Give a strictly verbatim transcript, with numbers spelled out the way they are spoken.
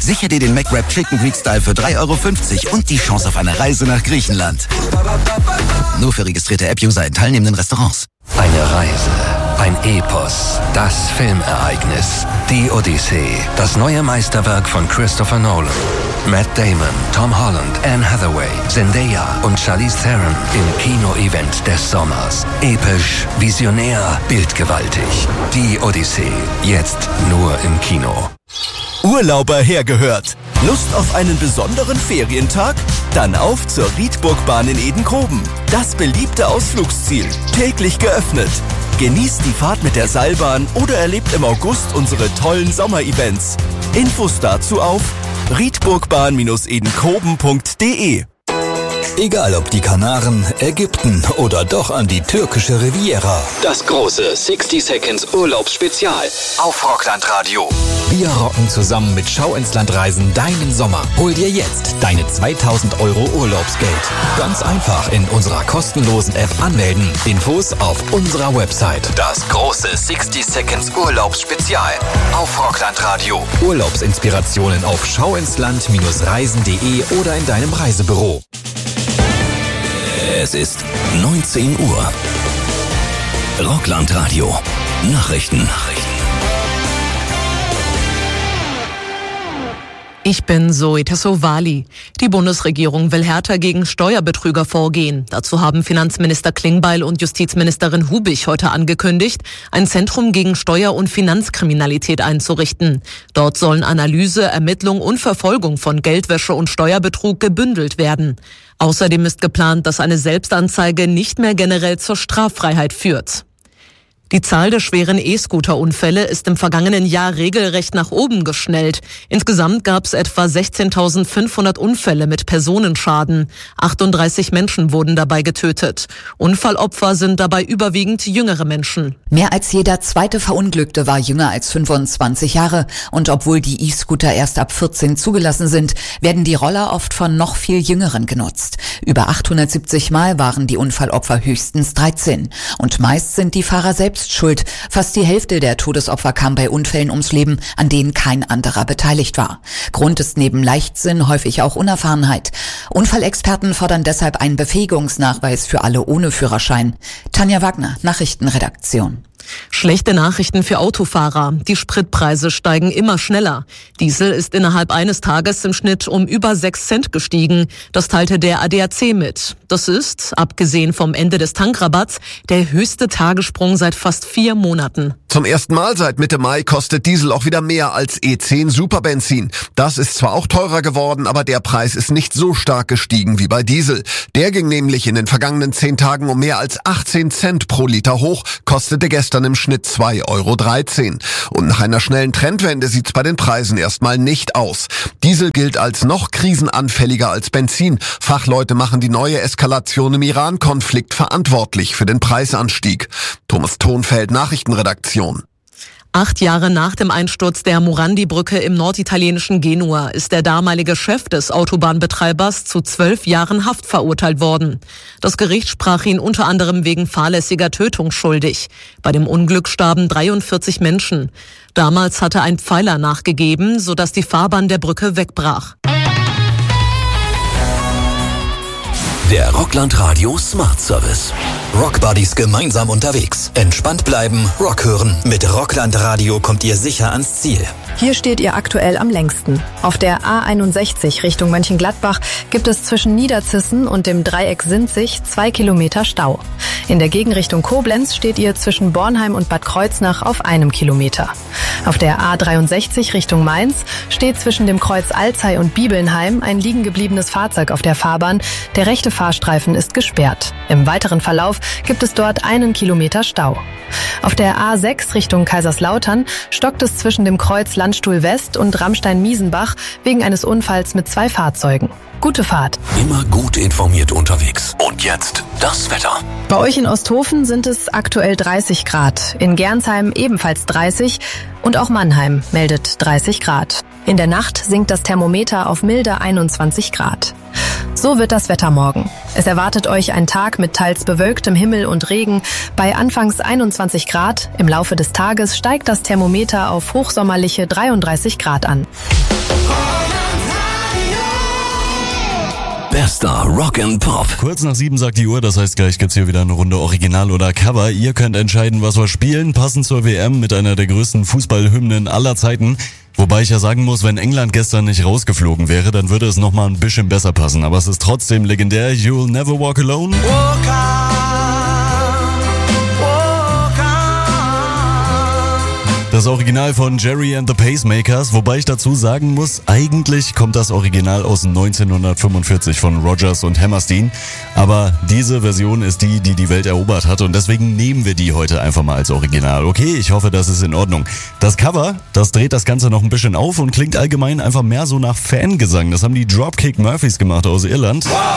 Sicher dir den McWrap Chicken Greek Style für drei Euro fünfzig und die Chance auf eine Reise nach Griechenland. Nur für registrierte App-User in teilnehmenden Restaurants. Eine Reise, ein Epos, das Filmereignis, die Odyssee, das neue Meisterwerk von Christopher Nolan. Matt Damon, Tom Holland, Anne Hathaway, Zendaya und Charlize Theron im Kino-Event des Sommers. Episch, visionär, bildgewaltig. Die Odyssee, jetzt nur im Kino. Urlauber hergehört. Lust auf einen besonderen Ferientag? Dann auf zur Rietburgbahn in Edenkoben. Das beliebte Ausflugsziel. Täglich geöffnet. Genießt die Fahrt mit der Seilbahn oder erlebt im August unsere tollen Sommerevents. Infos dazu auf rietburgbahn edenkoben punkt de. Egal ob die Kanaren, Ägypten oder doch an die türkische Riviera. Das große sixty Seconds Urlaubsspezial auf Rockland Radio. Wir rocken zusammen mit Schau ins Land Reisen deinen Sommer. Hol dir jetzt deine zweitausend Euro Urlaubsgeld. Ganz einfach in unserer kostenlosen App anmelden. Infos auf unserer Website. Das große sixty Seconds Urlaubsspezial auf Rockland Radio. Urlaubsinspirationen auf schauinsland Reisen punkt de oder in deinem Reisebüro. Es ist neunzehn Uhr. Rockland Radio. Nachrichten. Nachrichten. Ich bin Zoe Tassovali. Die Bundesregierung will härter gegen Steuerbetrüger vorgehen. Dazu haben Finanzminister Klingbeil und Justizministerin Hubich heute angekündigt, ein Zentrum gegen Steuer- und Finanzkriminalität einzurichten. Dort sollen Analyse, Ermittlung und Verfolgung von Geldwäsche und Steuerbetrug gebündelt werden. Außerdem ist geplant, dass eine Selbstanzeige nicht mehr generell zur Straffreiheit führt. Die Zahl der schweren E-Scooter-Unfälle ist im vergangenen Jahr regelrecht nach oben geschnellt. Insgesamt gab es etwa sechzehntausendfünfhundert Unfälle mit Personenschaden. achtunddreißig Menschen wurden dabei getötet. Unfallopfer sind dabei überwiegend jüngere Menschen. Mehr als jeder zweite Verunglückte war jünger als fünfundzwanzig Jahre. Und obwohl die E-Scooter erst ab vierzehn zugelassen sind, werden die Roller oft von noch viel Jüngeren genutzt. Über achthundertsiebzig Mal waren die Unfallopfer höchstens dreizehn. Und meist sind die Fahrer selbst schuld. Fast die Hälfte der Todesopfer kam bei Unfällen ums Leben, an denen kein anderer beteiligt war. Grund ist neben Leichtsinn häufig auch Unerfahrenheit. Unfallexperten fordern deshalb einen Befähigungsnachweis für alle ohne Führerschein. Tanja Wagner, Nachrichtenredaktion. Schlechte Nachrichten für Autofahrer. Die Spritpreise steigen immer schneller. Diesel ist innerhalb eines Tages im Schnitt um über sechs Cent gestiegen. Das teilte der A D A C mit. Das ist, abgesehen vom Ende des Tankrabatts, der höchste Tagessprung seit fast vier Monaten. Zum ersten Mal seit Mitte Mai kostet Diesel auch wieder mehr als E zehn Superbenzin. Das ist zwar auch teurer geworden, aber der Preis ist nicht so stark gestiegen wie bei Diesel. Der ging nämlich in den vergangenen zehn Tagen um mehr als achtzehn Cent pro Liter hoch, kostete gestern im Schnitt zwei Euro dreizehn. Und nach einer schnellen Trendwende sieht's bei den Preisen erstmal nicht aus. Diesel gilt als noch krisenanfälliger als Benzin. Fachleute machen die neue Eskalation im Iran-Konflikt verantwortlich für den Preisanstieg. Thomas Thonfeld, Nachrichtenredaktion. Acht Jahre nach dem Einsturz der Morandi-Brücke im norditalienischen Genua ist der damalige Chef des Autobahnbetreibers zu zwölf Jahren Haft verurteilt worden. Das Gericht sprach ihn unter anderem wegen fahrlässiger Tötung schuldig. Bei dem Unglück starben dreiundvierzig Menschen. Damals hatte ein Pfeiler nachgegeben, sodass die Fahrbahn der Brücke wegbrach. Der Rockland Radio Smart Service. Rockbuddies gemeinsam unterwegs. Entspannt bleiben, Rock hören. Mit Rockland Radio kommt ihr sicher ans Ziel. Hier steht ihr aktuell am längsten. Auf der A einundsechzig Richtung Mönchengladbach gibt es zwischen Niederzissen und dem Dreieck Sinzig zwei Kilometer Stau. In der Gegenrichtung Koblenz steht ihr zwischen Bornheim und Bad Kreuznach auf einem Kilometer. Auf der A dreiundsechzig Richtung Mainz steht zwischen dem Kreuz Alzey und Bibelnheim ein liegen gebliebenes Fahrzeug auf der Fahrbahn. Der rechte Fahrstreifen ist gesperrt. Im weiteren Verlauf gibt es dort einen Kilometer Stau. Auf der A sechs Richtung Kaiserslautern stockt es zwischen dem Kreuz Landstuhl West und Ramstein-Miesenbach wegen eines Unfalls mit zwei Fahrzeugen. Gute Fahrt. Immer gut informiert unterwegs. Und jetzt das Wetter. Bei euch in Osthofen sind es aktuell dreißig Grad. In Gernsheim ebenfalls dreißig und auch Mannheim meldet dreißig Grad. In der Nacht sinkt das Thermometer auf milde einundzwanzig Grad. So wird das Wetter morgen. Es erwartet euch ein Tag mit teils bewölktem Himmel und Regen bei anfangs einundzwanzig Grad. Im Laufe des Tages steigt das Thermometer auf hochsommerliche dreiunddreißig Grad an. Bester Rock and Pop. Kurz nach sieben sagt die Uhr, das heißt gleich gibt's hier wieder eine Runde Original oder Cover. Ihr könnt entscheiden, was wir spielen, passend zur W M mit einer der größten Fußballhymnen aller Zeiten. Wobei ich ja sagen muss, wenn England gestern nicht rausgeflogen wäre, dann würde es nochmal ein bisschen besser passen. Aber es ist trotzdem legendär. You'll Never Walk Alone. Walk Das Original von Jerry and the Pacemakers, wobei ich dazu sagen muss, eigentlich kommt das Original aus neunzehnhundertfünfundvierzig von Rodgers und Hammerstein. Aber diese Version ist die, die die Welt erobert hat und deswegen nehmen wir die heute einfach mal als Original. Okay, ich hoffe, das ist in Ordnung. Das Cover, das dreht das Ganze noch ein bisschen auf und klingt allgemein einfach mehr so nach Fangesang. Das haben die Dropkick Murphys gemacht aus Irland. Wow.